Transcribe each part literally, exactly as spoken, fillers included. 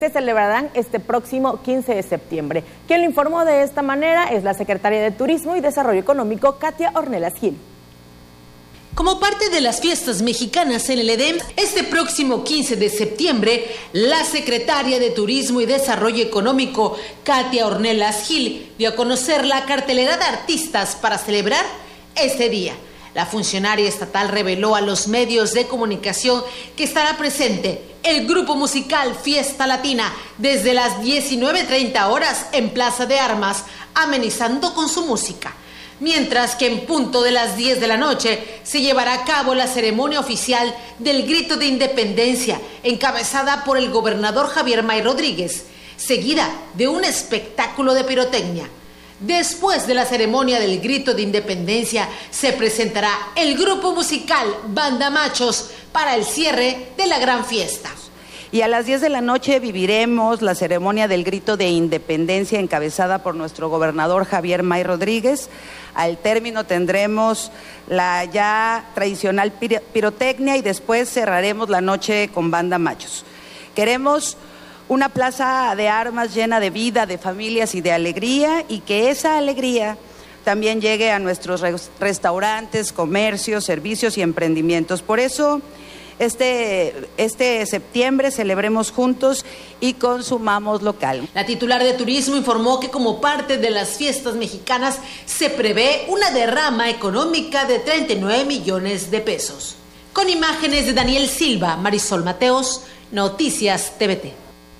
se celebrarán este próximo quince de septiembre. Quien lo informó de esta manera es la secretaria de Turismo y Desarrollo Económico, Katia Ornelas Gil. Como parte de las fiestas mexicanas en el Edén, este próximo quince de septiembre, la secretaria de Turismo y Desarrollo Económico, Katia Ornelas Gil, dio a conocer la cartelera de artistas para celebrar este día. La funcionaria estatal reveló a los medios de comunicación que estará presente el grupo musical Fiesta Latina desde las diecinueve treinta horas en Plaza de Armas, amenizando con su música. Mientras que en punto de las diez de la noche se llevará a cabo la ceremonia oficial del Grito de Independencia, encabezada por el gobernador Javier May Rodríguez, seguida de un espectáculo de pirotecnia. Después de la ceremonia del Grito de Independencia, se presentará el grupo musical Banda Machos para el cierre de la gran fiesta. Y a las diez de la noche viviremos la ceremonia del Grito de Independencia encabezada por nuestro gobernador Javier May Rodríguez. Al término tendremos la ya tradicional pirotecnia y después cerraremos la noche con Banda Machos. Queremos una plaza de armas llena de vida, de familias y de alegría, y que esa alegría también llegue a nuestros restaurantes, comercios, servicios y emprendimientos. Por eso, este, este septiembre celebremos juntos y consumamos local. La titular de Turismo informó que como parte de las fiestas mexicanas se prevé una derrama económica de treinta y nueve millones de pesos. Con imágenes de Daniel Silva, Marisol Mateos, Noticias T V T.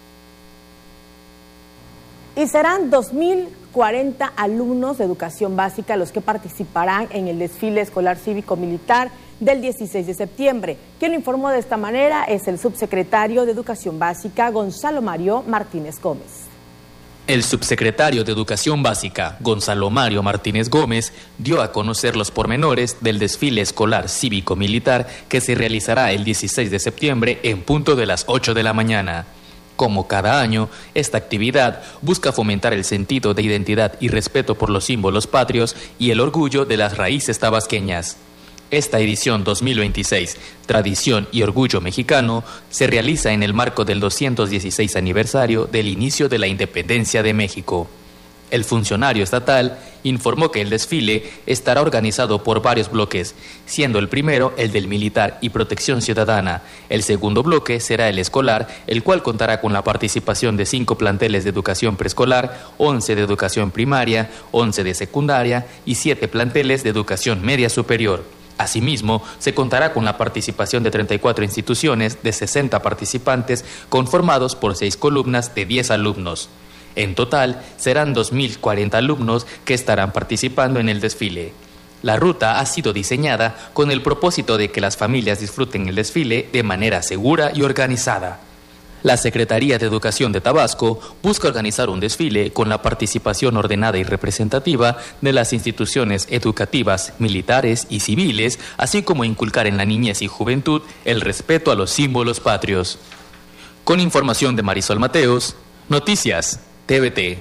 Y serán dos mil cuarenta alumnos de educación básica los que participarán en el desfile escolar cívico-militar del dieciséis de septiembre. Quien lo informó de esta manera es el subsecretario de Educación Básica, Gonzalo Mario Martínez Gómez. El subsecretario de Educación Básica, Gonzalo Mario Martínez Gómez, dio a conocer los pormenores del desfile escolar cívico-militar que se realizará el dieciséis de septiembre en punto de las ocho de la mañana. Como cada año, esta actividad busca fomentar el sentido de identidad y respeto por los símbolos patrios y el orgullo de las raíces tabasqueñas. Esta edición dos mil veintiséis, Tradición y Orgullo Mexicano, se realiza en el marco del doscientos dieciséis aniversario del inicio de la independencia de México. El funcionario estatal informó que el desfile estará organizado por varios bloques, siendo el primero el del militar y protección ciudadana. El segundo bloque será el escolar, el cual contará con la participación de cinco planteles de educación preescolar, once de educación primaria, once de secundaria y siete planteles de educación media superior. Asimismo, se contará con la participación de treinta y cuatro instituciones de sesenta participantes, conformados por seis columnas de diez alumnos. En total, serán dos mil cuarenta alumnos que estarán participando en el desfile. La ruta ha sido diseñada con el propósito de que las familias disfruten el desfile de manera segura y organizada. La Secretaría de Educación de Tabasco busca organizar un desfile con la participación ordenada y representativa de las instituciones educativas, militares y civiles, así como inculcar en la niñez y juventud el respeto a los símbolos patrios. Con información de Marisol Mateos, Noticias T V T.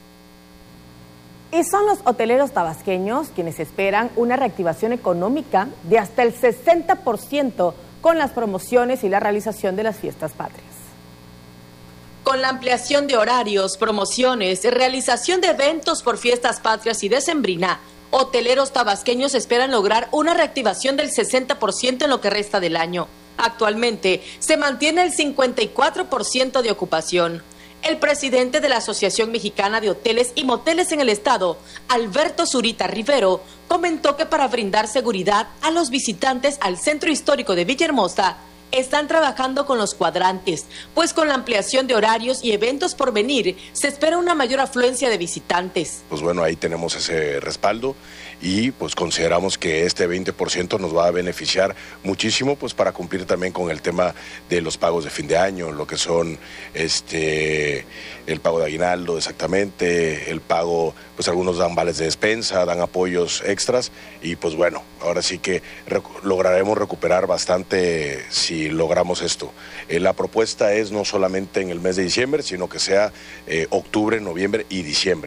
Y son los hoteleros tabasqueños quienes esperan una reactivación económica de hasta el sesenta por ciento con las promociones y la realización de las fiestas patrias. Con la ampliación de horarios, promociones, realización de eventos por fiestas patrias y decembrina, hoteleros tabasqueños esperan lograr una reactivación del sesenta por ciento en lo que resta del año. Actualmente se mantiene el cincuenta y cuatro por ciento de ocupación. El presidente de la Asociación Mexicana de Hoteles y Moteles en el Estado, Alberto Zurita Rivero, comentó que para brindar seguridad a los visitantes al Centro Histórico de Villahermosa, están trabajando con los cuadrantes, pues con la ampliación de horarios y eventos por venir, se espera una mayor afluencia de visitantes. Pues bueno, ahí tenemos ese respaldo y pues consideramos que este veinte por ciento nos va a beneficiar muchísimo pues para cumplir también con el tema de los pagos de fin de año, lo que son este el pago de aguinaldo exactamente, el pago, pues algunos dan vales de despensa, dan apoyos extras y pues bueno, ahora sí que rec- lograremos recuperar bastante si logramos esto. Eh, la propuesta es no solamente en el mes de diciembre, sino que sea eh, octubre, noviembre y diciembre. Con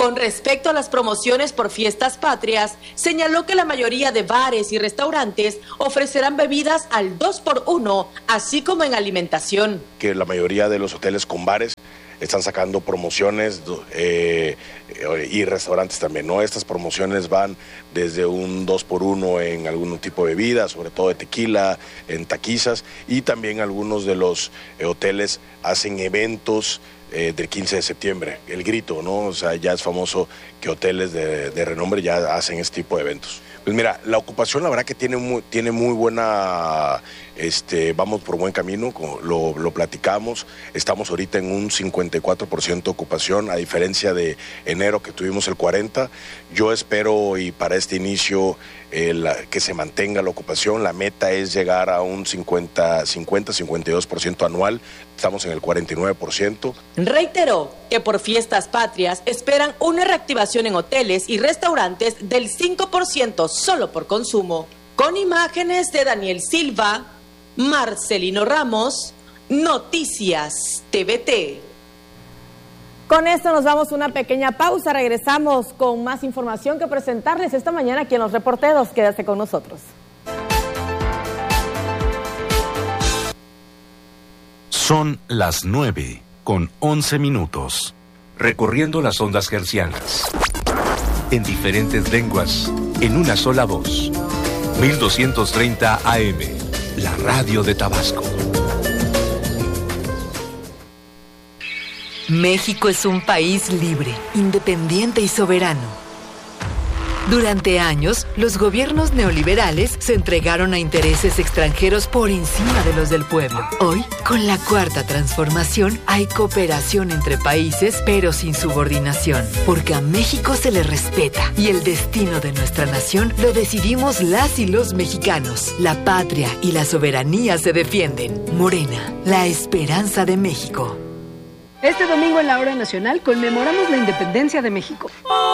Con respecto a las promociones por fiestas patrias, señaló que la mayoría de bares y restaurantes ofrecerán bebidas al dos por uno, así como en alimentación. Que la mayoría de los hoteles con bares están sacando promociones eh, y restaurantes también, ¿no? Estas promociones van desde un dos por uno en algún tipo de bebida, sobre todo de tequila, en taquizas, y también algunos de los eh, hoteles hacen eventos eh, del quince de septiembre, el grito, ¿no? O sea, ya es famoso que hoteles de, de renombre ya hacen este tipo de eventos. Pues mira, la ocupación la verdad que tiene muy, tiene muy buena, este, vamos por buen camino, lo, lo platicamos, estamos ahorita en un cincuenta y cuatro por ciento de ocupación, a diferencia de enero que tuvimos el cuarenta por ciento. Yo espero y para este inicio eh, la, que se mantenga la ocupación, la meta es llegar a un cincuenta, cincuenta, cincuenta y dos por ciento anual, estamos en el cuarenta y nueve por ciento. Reiteró que por fiestas patrias esperan una reactivación en hoteles y restaurantes del cinco por ciento solo por consumo. Con imágenes de Daniel Silva, Marcelino Ramos, Noticias T V T. Con esto nos damos una pequeña pausa, regresamos con más información que presentarles esta mañana aquí en Los Reporteros. Quédate con nosotros. Son las nueve con once minutos. Recorriendo las ondas hercianas. En diferentes lenguas, en una sola voz. mil doscientos treinta A M, la radio de Tabasco. México es un país libre, independiente y soberano. Durante años, los gobiernos neoliberales se entregaron a intereses extranjeros por encima de los del pueblo. Hoy, con la Cuarta Transformación, hay cooperación entre países, pero sin subordinación, porque a México se le respeta y el destino de nuestra nación lo decidimos las y los mexicanos. La patria y la soberanía se defienden. Morena, la esperanza de México. Este domingo en la Hora Nacional conmemoramos la independencia de México.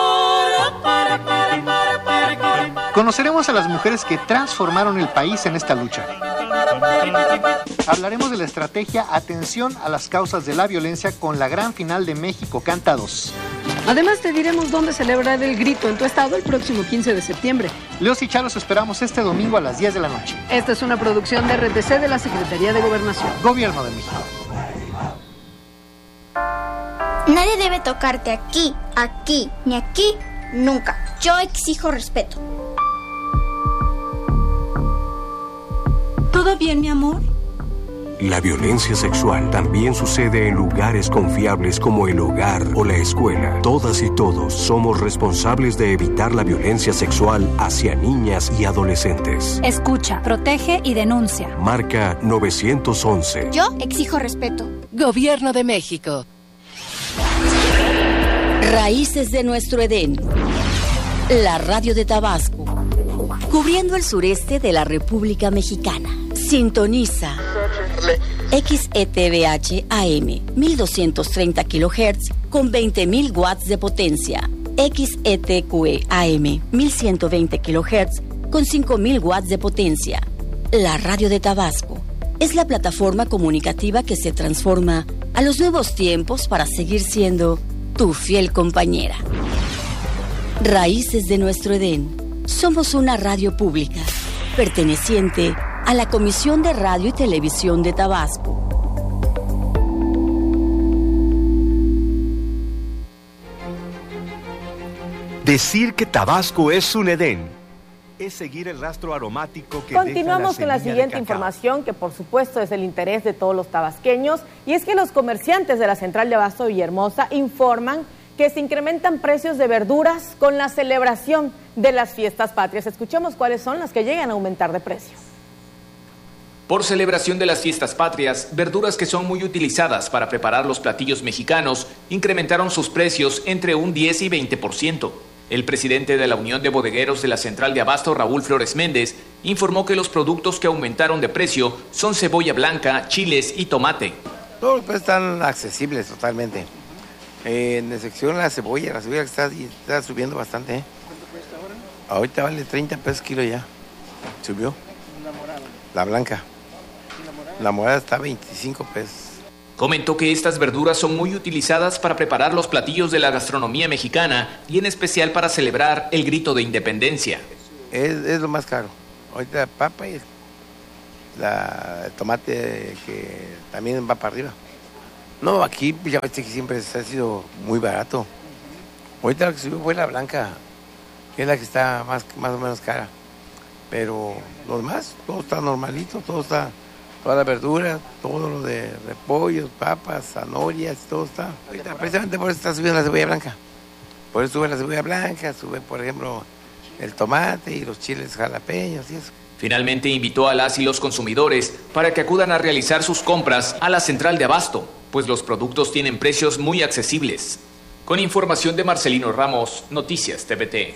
Conoceremos a las mujeres que transformaron el país en esta lucha. Hablaremos de la estrategia Atención a las causas de la violencia con la gran final de México Canta dos. Además te diremos dónde celebrar el grito en tu estado el próximo quince de septiembre. Leos y Chalos esperamos este domingo a las diez de la noche. Esta es una producción de R T C de la Secretaría de Gobernación. Gobierno de México. Nadie debe tocarte aquí, aquí, ni aquí, nunca. Yo exijo respeto. ¿Todo bien, mi amor? La violencia sexual también sucede en lugares confiables como el hogar o la escuela. Todas y todos somos responsables de evitar la violencia sexual hacia niñas y adolescentes. Escucha, protege y denuncia. Marca nueve once. Yo exijo respeto. Gobierno de México. Raíces de nuestro Edén. La radio de Tabasco. Cubriendo el sureste de la República Mexicana. Sintoniza X E T V H A M mil doscientos treinta kilohertz con veinte mil watts de potencia. X E T Q E A M mil ciento veinte kilohertz con cinco mil watts de potencia. La radio de Tabasco es la plataforma comunicativa que se transforma a los nuevos tiempos para seguir siendo tu fiel compañera. Raíces de nuestro Edén. Somos una radio pública, perteneciente a la Comisión de Radio y Televisión de Tabasco. Decir que Tabasco es un Edén es seguir el rastro aromático que Continuamos deja la con la semilla siguiente de cacao. información que por supuesto es el interés de todos los tabasqueños, y es que los comerciantes de la Central de Abasto de Villahermosa informan que se incrementan precios de verduras con la celebración de las fiestas patrias. Escuchemos cuáles son las que llegan a aumentar de precio. Por celebración de las fiestas patrias, verduras que son muy utilizadas para preparar los platillos mexicanos incrementaron sus precios entre un diez y veinte por ciento. El presidente de la Unión de Bodegueros de la Central de Abasto, Raúl Flores Méndez, informó que los productos que aumentaron de precio son cebolla blanca, chiles y tomate. Todos los precios están accesibles totalmente. Eh, en excepción la cebolla, la cebolla que está, está subiendo bastante. ¿eh? ¿Cuánto cuesta ahora? Ahorita vale treinta pesos kilo ya. Subió. La morada. La blanca. ¿Y la morada? La morada está a veinticinco pesos. Comentó que estas verduras son muy utilizadas para preparar los platillos de la gastronomía mexicana y en especial para celebrar el grito de independencia. Es, es lo más caro. Ahorita la papa y la, el tomate que también va para arriba. No, aquí ya ves que siempre ha sido muy barato. Ahorita lo que subió fue la blanca, que es la que está más, más o menos cara. Pero lo demás, todo está normalito, todo está... Toda la verdura, todo lo de repollos, papas, zanahorias, todo está. Ahorita, precisamente por eso está subiendo la cebolla blanca. Por eso sube la cebolla blanca, sube, por ejemplo, el tomate y los chiles jalapeños y eso. Finalmente invitó a las y los consumidores para que acudan a realizar sus compras a la central de abasto, pues los productos tienen precios muy accesibles. Con información de Marcelino Ramos, Noticias T V T.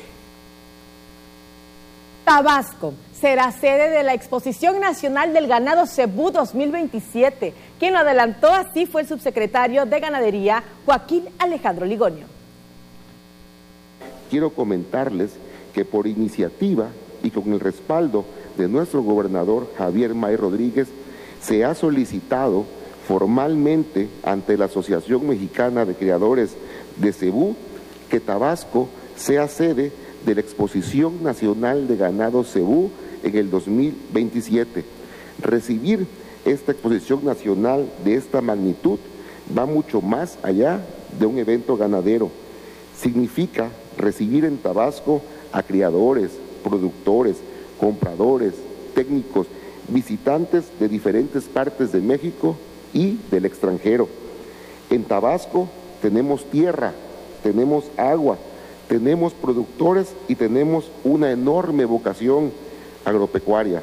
Tabasco será sede de la Exposición Nacional del Ganado Cebú dos mil veintisiete. Quien lo adelantó así fue el subsecretario de Ganadería, Joaquín Alejandro Ligonio. Quiero comentarles que por iniciativa y con el respaldo de nuestro gobernador Javier May Rodríguez, se ha solicitado formalmente ante la Asociación Mexicana de Criadores de Cebú que Tabasco sea sede de la Exposición Nacional de Ganado Cebú en el dos mil veintisiete. Recibir esta exposición nacional de esta magnitud va mucho más allá de un evento ganadero. Significa recibir en Tabasco a criadores, productores, compradores, técnicos, visitantes de diferentes partes de México y del extranjero. En Tabasco tenemos tierra, tenemos agua, tenemos productores y tenemos una enorme vocación agropecuaria.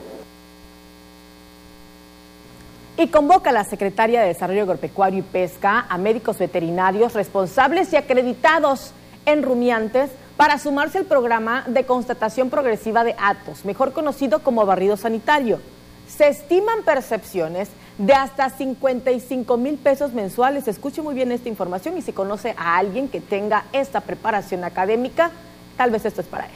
Y convoca a la Secretaria de Desarrollo Agropecuario y Pesca a médicos veterinarios responsables y acreditados en rumiantes para sumarse al programa de constatación progresiva de Atos, mejor conocido como barrido sanitario. Se estiman percepciones de hasta cincuenta y cinco mil pesos mensuales. Escuche muy bien esta información y si conoce a alguien que tenga esta preparación académica, tal vez esto es para él.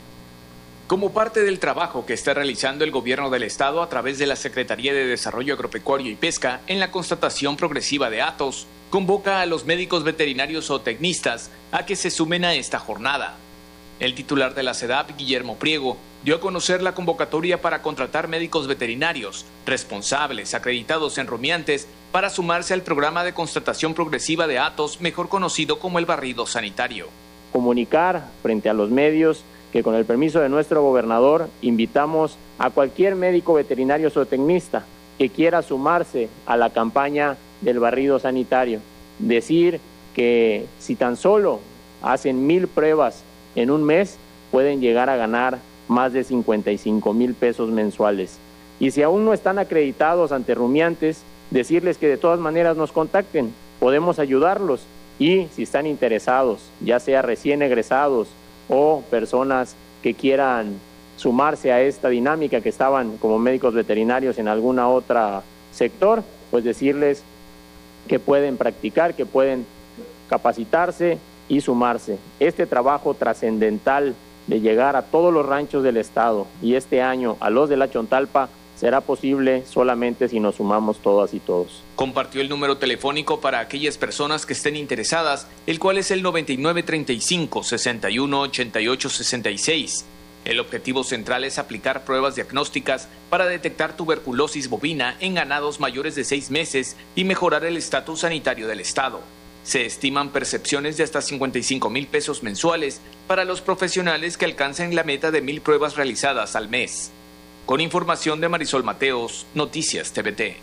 Como parte del trabajo que está realizando el gobierno del estado a través de la Secretaría de Desarrollo Agropecuario y Pesca en la constatación progresiva de Atos, convoca a los médicos veterinarios o tecnistas a que se sumen a esta jornada. El titular de la SEDAP, Guillermo Priego, dio a conocer la convocatoria para contratar médicos veterinarios, responsables, acreditados en rumiantes, para sumarse al programa de constatación progresiva de Atos, mejor conocido como el barrido sanitario. Comunicar frente a los medios que con el permiso de nuestro gobernador invitamos a cualquier médico veterinario zootecnista que quiera sumarse a la campaña del barrido sanitario. Decir que si tan solo hacen mil pruebas en un mes, pueden llegar a ganar más de cincuenta y cinco mil pesos mensuales. Y si aún no están acreditados ante rumiantes, decirles que de todas maneras nos contacten, podemos ayudarlos. Y si están interesados, ya sea recién egresados o personas que quieran sumarse a esta dinámica que estaban como médicos veterinarios en alguna otra sector, pues decirles que pueden practicar, que pueden capacitarse y sumarse. Este trabajo trascendental de llegar a todos los ranchos del estado y este año a los de la Chontalpa será posible solamente si nos sumamos todas y todos. Compartió el número telefónico para aquellas personas que estén interesadas, el cual es el noventa y nueve treinta y cinco, sesenta y uno, ochenta y ocho sesenta y seis. El objetivo central es aplicar pruebas diagnósticas para detectar tuberculosis bovina en ganados mayores de seis meses y mejorar el estatus sanitario del estado. Se estiman percepciones de hasta cincuenta y cinco mil pesos mensuales para los profesionales que alcancen la meta de mil pruebas realizadas al mes. Con información de Marisol Mateos, Noticias T V T.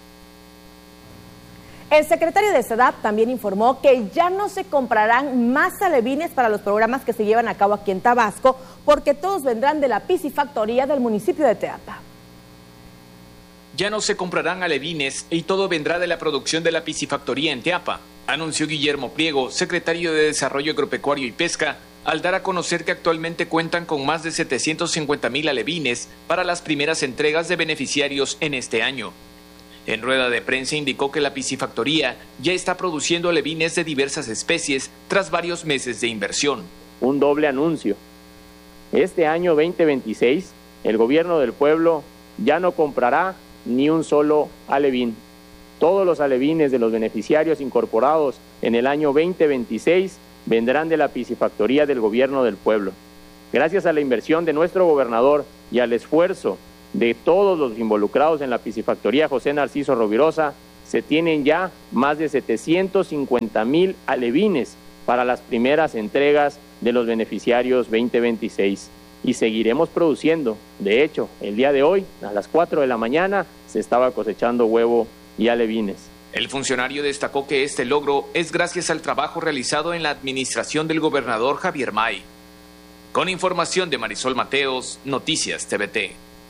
El secretario de SEDAP también informó que ya no se comprarán más alevines para los programas que se llevan a cabo aquí en Tabasco, porque todos vendrán de la piscifactoría del municipio de Teapa. Ya no se comprarán alevines y todo vendrá de la producción de la piscifactoría en Teapa, anunció Guillermo Priego, secretario de Desarrollo Agropecuario y Pesca, al dar a conocer que actualmente cuentan con más de setecientos cincuenta mil alevines para las primeras entregas de beneficiarios en este año. En rueda de prensa indicó que la piscifactoría ya está produciendo alevines de diversas especies tras varios meses de inversión. Un doble anuncio. Este año veinte veintiséis, el gobierno del pueblo ya no comprará ni un solo alevín. Todos los alevines de los beneficiarios incorporados en el año veinte veintiséis vendrán de la piscifactoría del Gobierno del Pueblo. Gracias a la inversión de nuestro gobernador y al esfuerzo de todos los involucrados en la piscifactoría José Narciso Rovirosa, se tienen ya más de setecientos cincuenta mil alevines para las primeras entregas de los beneficiarios veinte veintiséis. Y seguiremos produciendo. De hecho, el día de hoy, a las cuatro de la mañana, se estaba cosechando huevo y alevines. El funcionario destacó que este logro es gracias al trabajo realizado en la administración del gobernador Javier May. Con información de Marisol Mateos, Noticias T V T.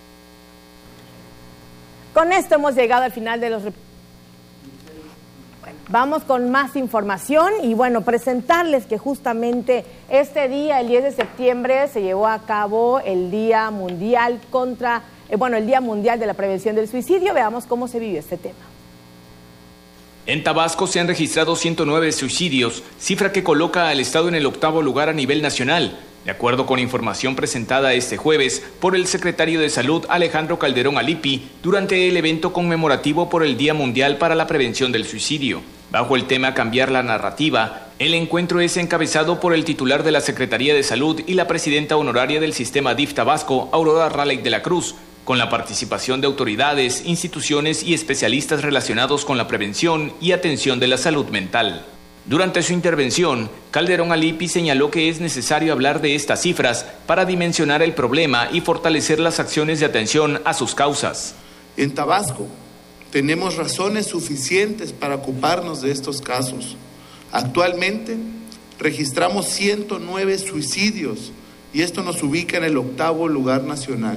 Con esto hemos llegado al final de los... Vamos con más información y bueno, presentarles que justamente este día, el diez de septiembre, se llevó a cabo el Día Mundial contra, eh, bueno, el Día Mundial de la Prevención del Suicidio. Veamos cómo se vivió este tema. En Tabasco se han registrado ciento nueve suicidios, cifra que coloca al estado en el octavo lugar a nivel nacional, de acuerdo con información presentada este jueves por el secretario de Salud Alejandro Calderón Alipi durante el evento conmemorativo por el Día Mundial para la Prevención del Suicidio. Bajo el tema Cambiar la narrativa, el encuentro es encabezado por el titular de la Secretaría de Salud y la presidenta honoraria del sistema D I F Tabasco, Aurora Raleigh de la Cruz, con la participación de autoridades, instituciones y especialistas relacionados con la prevención y atención de la salud mental. Durante su intervención, Calderón Alipi señaló que es necesario hablar de estas cifras para dimensionar el problema y fortalecer las acciones de atención a sus causas. En Tabasco tenemos razones suficientes para ocuparnos de estos casos. Actualmente registramos ciento nueve suicidios y esto nos ubica en el octavo lugar nacional.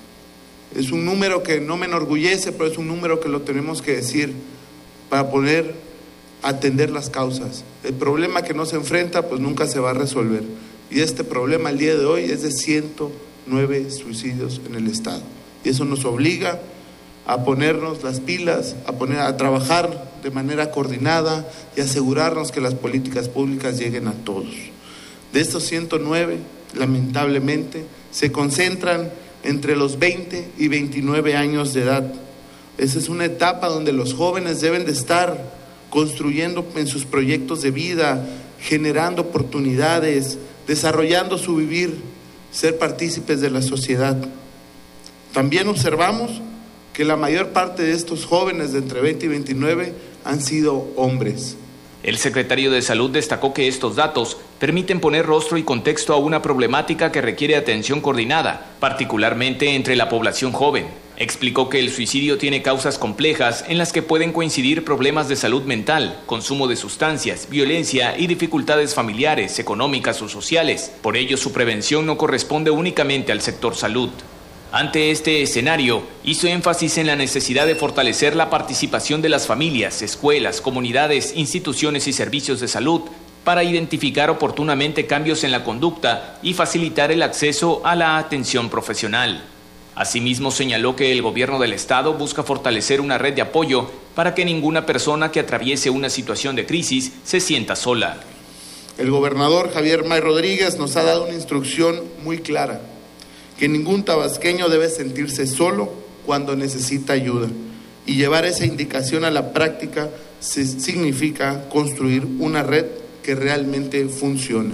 Es un número que no me enorgullece, pero es un número que lo tenemos que decir para poder atender las causas. El problema que no se enfrenta pues nunca se va a resolver y este problema el día de hoy es de ciento nueve suicidios en el estado y eso nos obliga a ponernos las pilas, a poner a trabajar de manera coordinada y asegurarnos que las políticas públicas lleguen a todos. De estos ciento nueve, lamentablemente, se concentran entre los veinte y veintinueve años de edad. Esa es una etapa donde los jóvenes deben de estar construyendo en sus proyectos de vida, generando oportunidades, desarrollando su vivir, ser partícipes de la sociedad. También observamos que la mayor parte de estos jóvenes de entre veinte y veintinueve han sido hombres. El secretario de Salud destacó que estos datos permiten poner rostro y contexto a una problemática que requiere atención coordinada, particularmente entre la población joven. Explicó que el suicidio tiene causas complejas en las que pueden coincidir problemas de salud mental, consumo de sustancias, violencia y dificultades familiares, económicas o sociales. Por ello, su prevención no corresponde únicamente al sector salud. Ante este escenario, hizo énfasis en la necesidad de fortalecer la participación de las familias, escuelas, comunidades, instituciones y servicios de salud para identificar oportunamente cambios en la conducta y facilitar el acceso a la atención profesional. Asimismo, señaló que el gobierno del estado busca fortalecer una red de apoyo para que ninguna persona que atraviese una situación de crisis se sienta sola. El gobernador Javier May Rodríguez nos ha dado una instrucción muy clara, que ningún tabasqueño debe sentirse solo cuando necesita ayuda. Y llevar esa indicación a la práctica se significa construir una red que realmente funcione.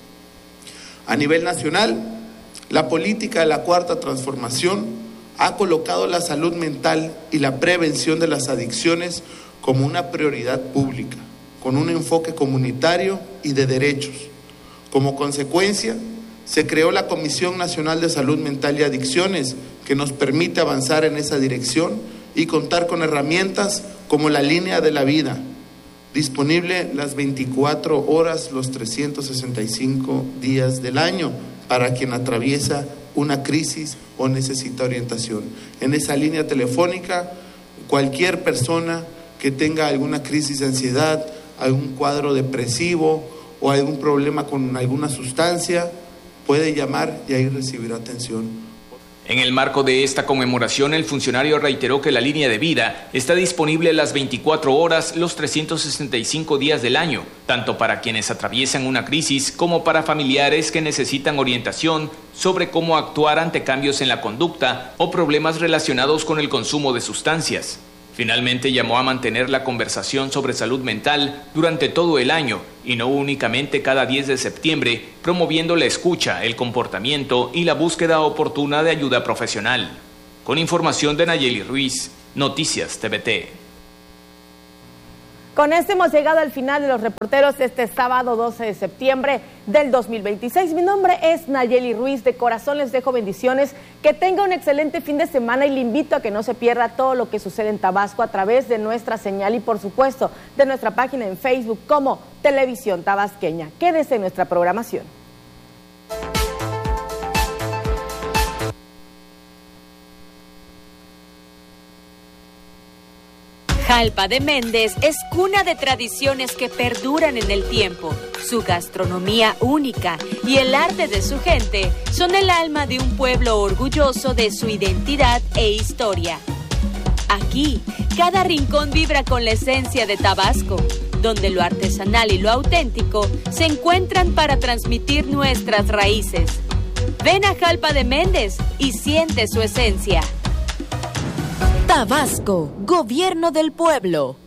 A nivel nacional, la política de la Cuarta Transformación ha colocado la salud mental y la prevención de las adicciones como una prioridad pública, con un enfoque comunitario y de derechos. Como consecuencia, se creó la Comisión Nacional de Salud Mental y Adicciones, que nos permite avanzar en esa dirección y contar con herramientas como la línea de la vida, disponible las veinticuatro horas, los trescientos sesenta y cinco días del año, para quien atraviesa una crisis o necesita orientación. En esa línea telefónica, cualquier persona que tenga alguna crisis de ansiedad, algún cuadro depresivo o algún problema con alguna sustancia, puede llamar y ahí recibirá atención. En el marco de esta conmemoración, el funcionario reiteró que la línea de vida está disponible las veinticuatro horas, los trescientos sesenta y cinco días del año, tanto para quienes atraviesan una crisis como para familiares que necesitan orientación sobre cómo actuar ante cambios en la conducta o problemas relacionados con el consumo de sustancias. Finalmente llamó a mantener la conversación sobre salud mental durante todo el año y no únicamente cada diez de septiembre, promoviendo la escucha, el comportamiento y la búsqueda oportuna de ayuda profesional. Con información de Nayeli Ruiz, Noticias T V T. Con esto hemos llegado al final de los reporteros este sábado doce de septiembre del dos mil veintiséis. Mi nombre es Nayeli Ruiz. De corazón les dejo bendiciones. Que tenga un excelente fin de semana y le invito a que no se pierda todo lo que sucede en Tabasco a través de nuestra señal y, por supuesto, de nuestra página en Facebook como Televisión Tabasqueña. Quédese en nuestra programación. Jalpa de Méndez es cuna de tradiciones que perduran en el tiempo. Su gastronomía única y el arte de su gente son el alma de un pueblo orgulloso de su identidad e historia. Aquí, cada rincón vibra con la esencia de Tabasco, donde lo artesanal y lo auténtico se encuentran para transmitir nuestras raíces. Ven a Jalpa de Méndez y siente su esencia. Tabasco, Gobierno del Pueblo.